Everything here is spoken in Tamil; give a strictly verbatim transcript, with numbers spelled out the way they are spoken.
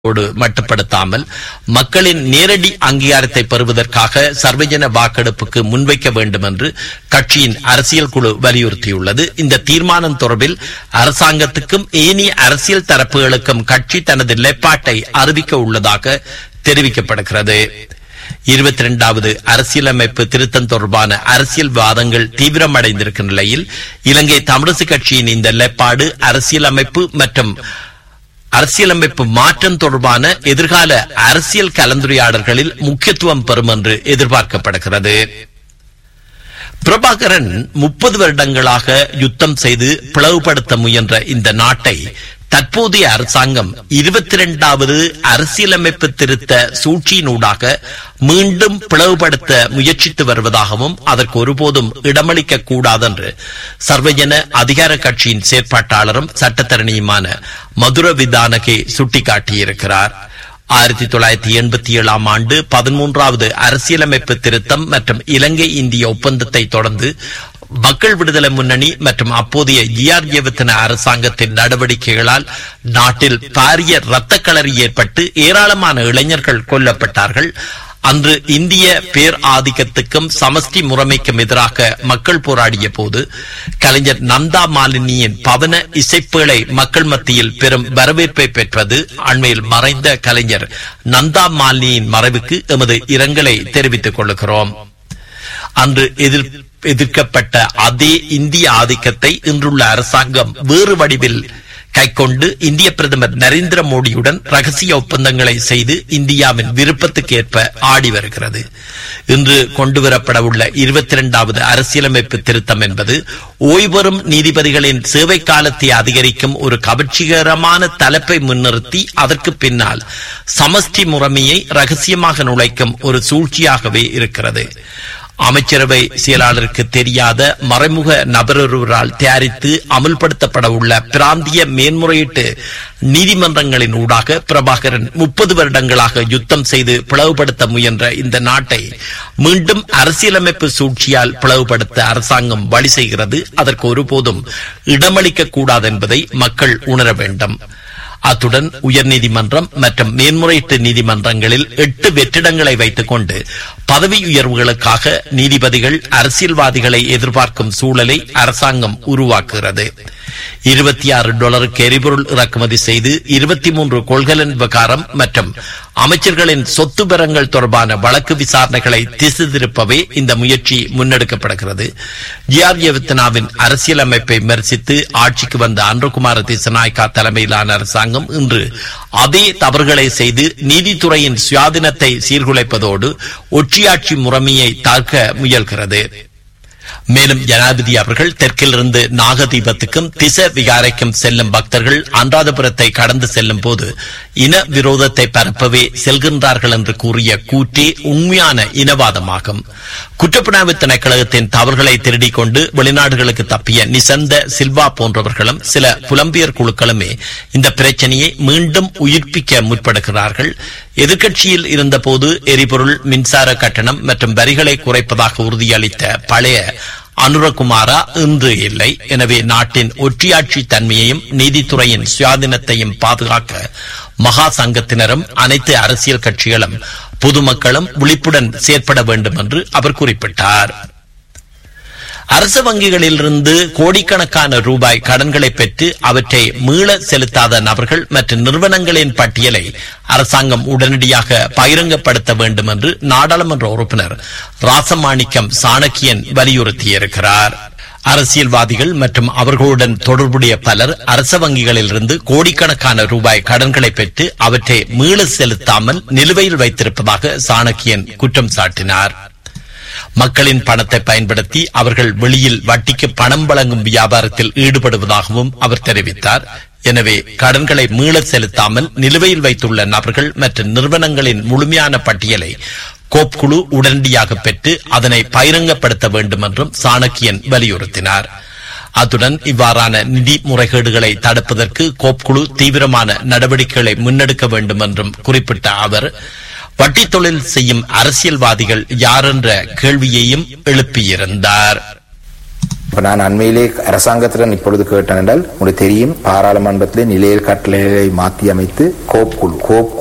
மட்டுப்படுத்தாமல் மக்களின் நேரடி அங்கீகாரத்தை பெறுவதற்காக சர்வஜன வாக்கெடுப்புக்கு முன்வைக்க வேண்டும் என்று கட்சியின் அரசியல் குழு வலியுறுத்தியுள்ளது. இந்த தீர்மானம் தொடர்பில் அரசாங்கத்துக்கும் ஏனைய அரசியல் தரப்புகளுக்கும் கட்சி தனது நிலைப்பாட்டை அறிவிக்க உள்ளதாக தெரிவிக்கப்படுகிறது. இருபத்தி இரண்டாவது அரசியலமைப்பு திருத்தம் தொடர்பான அரசியல் வாதங்கள் தீவிரமடைந்திருக்கும் நிலையில் இலங்கை தமிழரசு கட்சியின் இந்த நிலைப்பாடு அரசியலமைப்பு மற்றும் அரசியலமைப்பு மாற்றம் தொடர்பான எதிர்கால அரசியல் கலந்துரையாடல்களில் முக்கியத்துவம் பெறும் என்று எதிர்பார்க்கப்படுகிறது. பிரபாகரன் முப்பது வருடங்களாக யுத்தம் செய்து பிளவுபடுத்த முயன்ற இந்த நாட்டை தற்போதைய அரசாங்கம் இருபத்தி இரண்டாவது அரசியலமைப்பு திருத்த சூழ்ச்சியினூடாக மீண்டும் பிளவுபடுத்த முயற்சித்து வருவதாகவும் அதற்கு ஒருபோதும் இடமளிக்க கூடாது என்று சர்வஜன அதிகார கட்சியின் செயற்பாட்டாளரும் சட்டத்தரணியுமான மதுர விதானகே சுட்டிக்காட்டியிருக்கிறார். ஆயிரத்தி தொள்ளாயிரத்தி எண்பத்தி ஏழாம் ஆண்டு பதிமூன்றாவது அரசியலமைப்பு திருத்தம் மற்றும் இலங்கை இந்திய ஒப்பந்தத்தை தொடர்ந்து மக்கள் விடுதலை முன்னணி மற்றும் அப்போதைய ஜிஆர்ஜேவத்தின அரசாங்கத்தின் நடவடிக்கைகளால் நாட்டில் பாரிய இரத்த களரி ஏற்பட்டு ஏராளமான இளைஞர்கள் கொல்லப்பட்டார்கள். அன்று இந்திய பேர் ஆதிக்கத்துக்கும் சமஷ்டி முறைமைக்கும் எதிராக மக்கள் போராடிய போது கலைஞர் நந்தா மாலினியின் பவன இசைப்பேழை மக்கள் மத்தியில் பெரும் வரவேற்பை பெற்றது. அண்மையில் மறைந்த கலைஞர் நந்தா மாலினியின் மறைவுக்கு எமது இரங்கலை தெரிவித்துக் கொள்கிறோம். அன்று எதிர் எதிர்க்கப்பட்ட அதே இந்திய ஆதிக்கத்தை இன்றுள்ள அரசாங்கம் வேறு வடிவில் கைக்கொண்டு இந்திய பிரதமர் நரேந்திர மோடியுடன் ரகசிய ஒப்பந்தங்களை செய்து இந்தியாவின் விருப்பத்துக்கு ஏற்ப ஆடி வருகிறது. இன்று கொண்டுவரப்பட உள்ள இருபத்தி இரண்டாவது அரசியலமைப்பு திருத்தம் என்பது ஓய்வெறும் நீதிபதிகளின் சேவை காலத்தை அதிகரிக்கும் ஒரு கவர்ச்சிகரமான தலைப்பை முன்னிறுத்தி அதற்கு பின்னால் சமஷ்டி முறைமையை ரகசியமாக நுழைக்கும் ஒரு சூழ்ச்சியாகவே இருக்கிறது. அமைச்சரவை செயலாளருக்கு தெரியாத மறைமுக நபரொருவரால் தயாரித்து அமல்படுத்தப்பட உள்ள பிராந்திய மேன்முறையீட்டு நீதிமன்றங்களின் ஊடாக பிரபாகரன் முப்பது வருடங்களாக யுத்தம் செய்து பிளவுபடுத்த முயன்ற இந்த நாட்டை மீண்டும் அரசியலமைப்பு சூழ்ச்சியால் பிளவுபடுத்த அரசாங்கம் வழி செய்கிறது. அதற்கு ஒருபோதும் இடமளிக்க கூடாது என்பதை மக்கள் உணர வேண்டும். அத்துடன் உயர்நீதிமன்றம் மற்றும் மேன்முறையீட்டு நீதிமன்றங்களில் எட்டு வெற்றிடங்களை வைத்துக் கொண்டு பதவி உயர்வுகளுக்காக நீதிபதிகள் அரசியல்வாதிகளை எதிர்பார்க்கும் சூழலை அரசாங்கம் உருவாக்குகிறது. இருபத்தி ஆறு டாலருக்கு எரிபொருள் இறக்குமதி செய்து இருபத்தி மூன்று கொள்கலன் விவகாரம் மற்றும் அமைச்சர்களின் சொத்து பெறங்கள் தொடர்பான வழக்கு விசாரணைகளை திசை திருப்பவே இந்த முயற்சி முன்னெடுக்கப்படுகிறது. ஜிஆர்ஜேவத்தினாவின் அரசியலமைப்பை விமர்சித்து ஆட்சிக்கு வந்த அன்ருகுமார திசநாயக்கா தலைமையிலான அரசாங்கம் இன்று அதே தவறுகளை செய்து நீதித்துறையின் சுயாதீனத்தை சீர்குலைப்பதோடு ஒற்றியாட்சி முறைமையை தாக்க முயல்கிறது. மேலும் ஜனாதிபதி அவர்கள் தெற்கிலிருந்து நாகதீபத்துக்கும் திச விகாரைக்கும் செல்லும் பக்தர்கள் அனுராதபுரத்தை கடந்து செல்லும் போது இன விரோதத்தை பரப்பவே செல்கின்றார்கள் என்று கூறிய கூற்றே உண்மையான இனவாதமாகும். குற்றப்புலனாய்வு திணைக்களகத்தின் தவறுகளை திருடிக் கொண்டு வெளிநாடுகளுக்கு தப்பிய நிசந்த சில்வா போன்றவர்களும் சில புலம்பியர் குழுக்களுமே இந்த பிரச்சனையை மீண்டும் உயிர்ப்பிக்க முற்படுகிறார்கள். எதிர்க்கட்சியில் இருந்தபோது எரிபொருள் மின்சார கட்டணம் மற்றும் வரிகளை குறைப்பதாக உறுதியளித்த பழைய அனுரகுமாரா இன்று இல்லை. எனவே நாட்டின் ஒற்றியாட்சி தன்மையையும் நீதித்துறையின் சுயாதீனத்தையும் பாதுகாக்க மகா சங்கத்தினரும் அனைத்து அரசியல் கட்சிகளும் பொதுமக்களும் விழிப்புடன் செயற்பட வேண்டும் என்று அவர் குறிப்பிட்டார். அரசு வங்கிகளிலிருந்து கோடிக்கணக்கான ரூபாய் கடன்களை பெற்று அவற்றை மீள செலுத்தாத நபர்கள் மற்றும் நிறுவனங்களின் பட்டியலை அரசாங்கம் உடனடியாக பகிரங்கப்படுத்த வேண்டும் என்று நாடாளுமன்ற உறுப்பினர் ராசமாணிக்கம் சாணக்கியன் வலியுறுத்தியிருக்கிறார். அரசியல்வாதிகள் மற்றும் அவர்களுடன் தொடர்புடைய பலர் அரச வங்கிகளிலிருந்து கோடிக்கணக்கான ரூபாய் கடன்களை பெற்று அவற்றை மீள செலுத்தாமல் நிலுவையில் வைத்திருப்பதாக சாணக்கியன் குற்றம் சாட்டினார். மக்களின் பணத்தை பயன்படுத்தி அவர்கள் வெளியில் வட்டிக்கு பணம் வழங்கும் வியாபாரத்தில் ஈடுபடுவதாகவும் அவர் தெரிவித்தார். எனவே கடன்களை மீள செலுத்தாமல் நிலுவையில் வைத்துள்ள நபர்கள் மற்றும் நிறுவனங்களின் முழுமையான பட்டியலை கோப் குழு உடனடியாக பெற்று அதனை பகிரங்கப்படுத்த வேண்டும் என்றும் சாணக்கியன் வலியுறுத்தினார். அத்துடன் இவ்வாறான நிதி முறைகேடுகளை தடுப்பதற்கு கோப் குழு தீவிரமான நடவடிக்கைகளை முன்னெடுக்க வேண்டும் என்றும் குறிப்பிட்ட அவர் வட்டி தொழில் செய்யும் அரசியல்வாதிகள் யார் என்ற கேள்வியையும் எழுப்பியிருந்தார். இப்ப நான் அண்மையிலே அரசாங்கத்துடன் இப்பொழுது கேட்டேன் என்றால் உங்களுக்கு தெரியும், பாராளுமன்றத்திலே நிலையல் கட்டளைகளை மாற்றி அமைத்து கோப் குழு கோப்